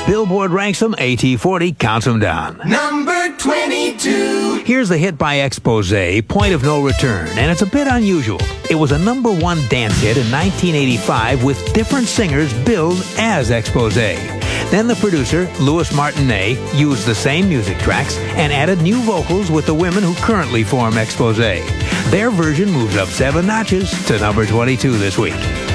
Billboard ranks them, AT40 counts them down. Number 22. Here's the hit by Exposé, Point of No Return, and it's a bit unusual. It was a number one dance hit in 1985 with different singers billed as Exposé. Then the producer, Louis Martinet, used the same music tracks and added new vocals with the women who currently form Exposé. Their version moves up 7 notches to number 22 this week.